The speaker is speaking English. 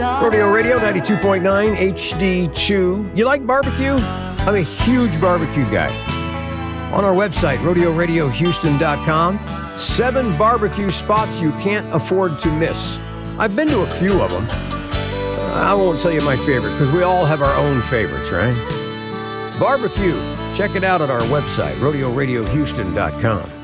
Rodeo Radio 92.9 HD Chew. You like barbecue? I'm a huge barbecue guy. On our website, rodeoradiohouston.com, 7 barbecue spots you can't afford to miss. I've been to a few of them. I won't tell you my favorite because we all have our own favorites, right? Barbecue. Check it out at our website, rodeoradiohouston.com.